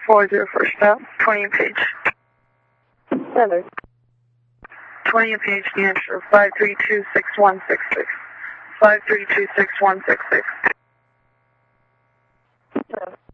40 first stop, 20 page. Center. 20 page, New Hampshire, 5326166. 5326166.